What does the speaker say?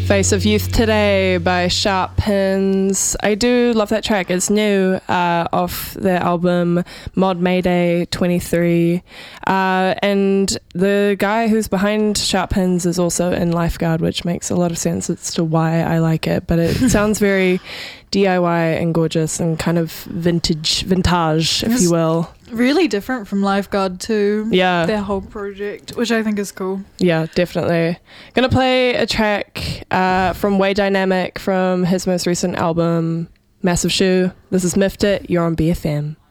Face of Youth Today by Sharp Pins. I do love that track. It's new off their album Mod Mayday 23. And the guy who's behind Sharp Pins is also in Lifeguard, which makes a lot of sense as to why I like it. But it sounds very DIY and gorgeous and kind of vintage, if you will. Really different from Lifeguard too. Yeah. Their whole project, which I think is cool. Yeah, definitely. Gonna play a track from Way Dynamic from his most recent album, Massive Shoe. This is Miffed It. You're on BFM.